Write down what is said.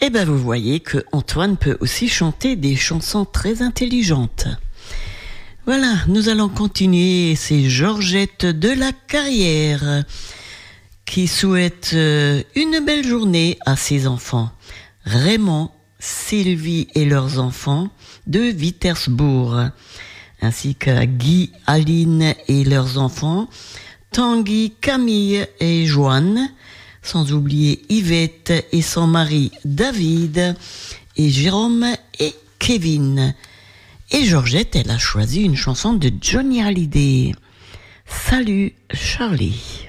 Eh ben, vous voyez que Antoine peut aussi chanter des chansons très intelligentes. Voilà, nous allons continuer. C'est Georgette de la Carrière qui souhaite une belle journée à ses enfants. Raymond, Sylvie et leurs enfants de Wittersbourg, ainsi qu'à Guy, Aline et leurs enfants, Tanguy, Camille et Joanne, sans oublier Yvette et son mari David, et Jérôme et Kevin. Et Georgette, elle a choisi une chanson de Johnny Hallyday. Salut Charlie.